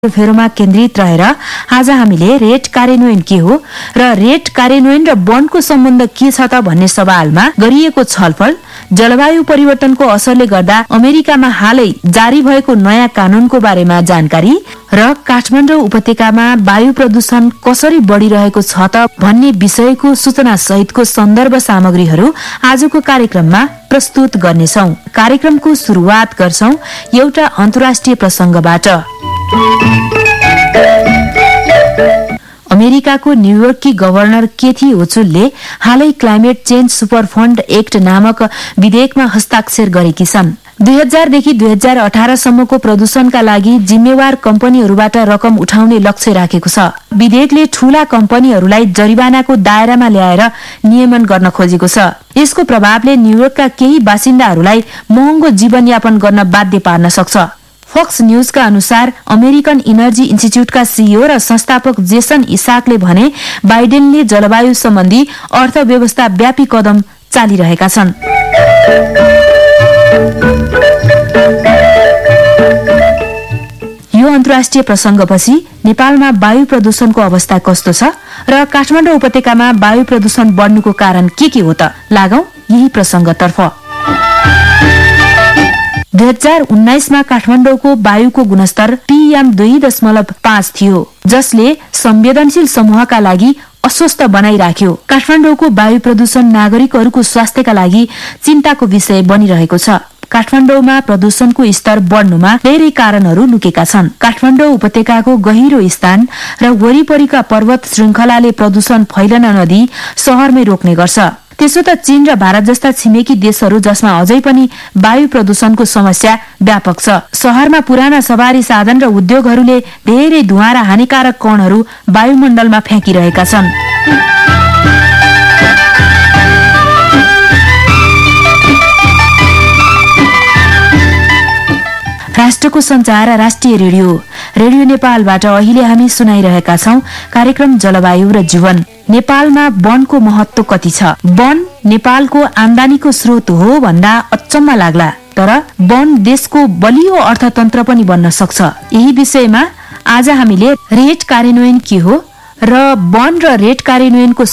फेरोमा केन्द्रित रहेर आज हामीले रेट कार्यान्वयन के हो र रेट कार्यान्वयन र वनको सम्बन्ध के छ त भन्ने सवालमा गरिएको छलफल, जलवायु परिवर्तनको असरले गर्दा अमेरिकामा हालै जारी भएको नयाँ कानूनको बारेमा जानकारी र काठमाडौँ उपत्यकामा वायु प्रदूषण कसरी बढ़िरहेको छ त भन्ने विषयको सूचना सहितको सन्दर्भ सामग्रीहरू आजको कार्यक्रममा प्रस्तुत गर्नेछौं। कार्यक्रमको शुरूआत गर्छौं एउटा अन्तर्राष्ट्रिय प्रसंगबाट। अमेरिकाको न्यूयोर्ककी गभर्नर केथी ओचुलले हालै climate change super fund act नामक विधेयकमा हस्ताक्षर गरेकी छन्। 2000 देखि 2018 सम्मको प्रदूषणका लागि जिम्मेवार कम्पनीहरूबाट रकम उठाउने लक्ष्य राखेको छ। विधेयकले ठूला कम्पनीहरूलाई जरिवानाको दायरामा ल्याएर नियमन गर्न खोजेको छ। यसको प्रभावले न्यूयोर्कका केही बासिन्दाहरूलाई महँगो जीवनयापन गर्न बाध्य पार्न सक्छ। फक्स न्यूजका अनुसार अमेरिकन इनर्जी इन्स्टिच्यूटका सीईओ र संस्थापक जेसन इसाकले भने बाइडेनले जलवायु सम्बन्धी अर्थव्यवस्था व्यापी कदम चालिरहेका छन्। यो अन्तर्राष्ट्रिय प्रसंगपछि नेपालमा वायु प्रदूषणको अवस्था कस्तो छ र काठमाडौँ उपत्यकामा वायु प्रदूषण बढ्नुको कारण के हो त? लागौं यही प्रसंगतर्फ। 2019 मा काठमाडौँको वायुको गुणस्तर PM2.5 थियो, जसले संवेदनशील समूहका लागि अस्वस्थ बनाइराख्यो। काठमाडौँको वायु प्रदूषण नागरिकहरूको स्वास्थ्यका लागि चिन्ताको विषय बनिरहेको छ। काठमाडौँमा प्रदूषणको स्तर बढ्नुमा धेरै कारणहरू लुकेका छन्। काठमाडौँ उपत्यकाको गहिरो स्थान र वरिपरिका पर्वत श्रृंखलाले प्रदूषण फैलन नदिई शहरमै रोक्ने गर्छ। त्यसो त चीन र भारत जस्ता छिमेकी देशहरू जसमा अझै पनि वायु प्रदूषणको समस्या व्यापक छ। शहरमा पुराना सवारी साधन र उद्योगहरूले धेरै धुवाँ र हानिकारक कणहरू वायुमण्डलमा फ्याँकिरहेका छन्। राष्ट्रको संचार राष्ट्रिय रेडियो नेपालबाट अहिले हामी सुनाइरहेका छौं कार्यक्रम जलवायु र जीवन। नेपालमा वनको महत्व कति छ? वन नेपालको आमदानीको स्रोत हो भन्दा अचम्म लाग्ला, तर वन देशको बलियो अर्थतन्त्र पनि बन्न सक्छ। यही विषयमा आज हामीले रेट कार्यान्वयन के हो र वन र रेट कार्यान्वयनको